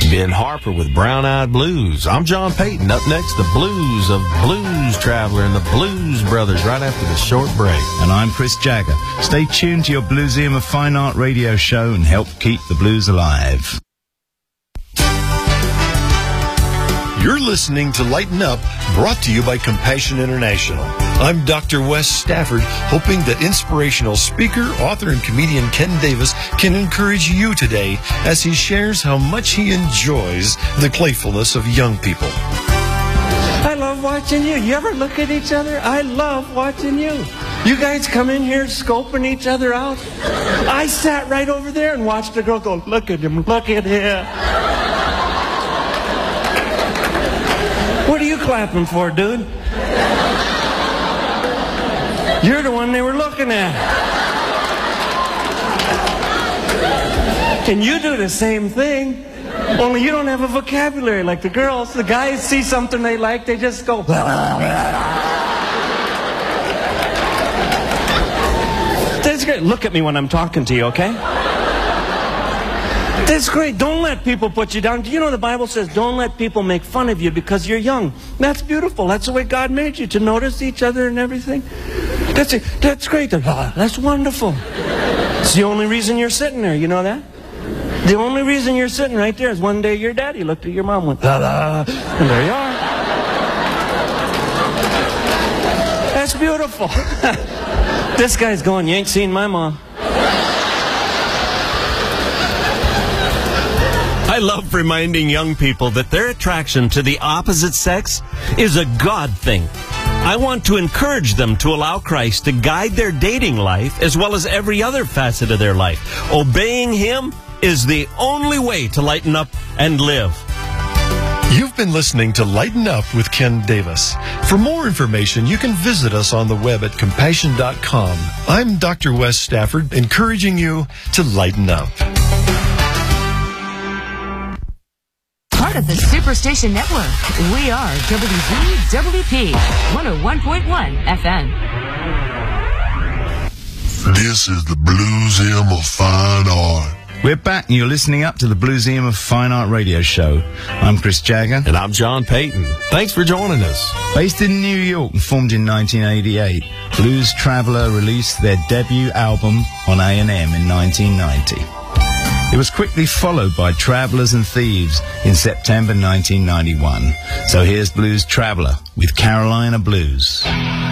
Ben Harper with Brown Eyed Blues. I'm John Payton. Up next, the blues of Blues Traveler and the Blues Brothers right after the short break. And I'm Chris Jagger. Stay tuned to your Blueseum of Fine Art radio show and help keep the blues alive. You're listening to Lighten Up, brought to you by Compassion International. I'm Dr. Wes Stafford, hoping that inspirational speaker, author, and comedian Ken Davis can encourage you today as he shares how much he enjoys the playfulness of young people. I love watching you. You ever look at each other? I love watching you. You guys come in here scoping each other out. I sat right over there and watched the girl go, look at him, look at him. What are you clapping for, dude? You're the one they were looking at. And you do the same thing, only you don't have a vocabulary like the girls. The guys see something they like, they just go, blah, blah, blah. That's great. Look at me when I'm talking to you, okay? That's great. Don't let people put you down. Do you know the Bible says don't let people make fun of you because you're young? That's beautiful. That's the way God made you, to notice each other and everything. That's great. That's wonderful. It's the only reason you're sitting there. You know that? The only reason you're sitting right there is one day your daddy looked at your mom and went, la, la, and there you are. That's beautiful. This guy's going, you ain't seen my mom. I love reminding young people that their attraction to the opposite sex is a God thing. I want to encourage them to allow Christ to guide their dating life as well as every other facet of their life. Obeying Him is the only way to lighten up and live. You've been listening to Lighten Up with Ken Davis. For more information, you can visit us on the web at compassion.com. I'm Dr. Wes Stafford, encouraging you to lighten up. Part of the Superstation Network. We are WZWP 101.1 FM. This is the Blueseum of Fine Art. We're back and you're listening up to the Blueseum of Fine Art radio show. I'm Chris Jagger. And I'm John Payton. Thanks for joining us. Based in New York and formed in 1988, Blues Traveler released their debut album on A&M in 1990. It was quickly followed by Travelers and Thieves in September 1991. So here's Blues Traveler with Carolina Blues.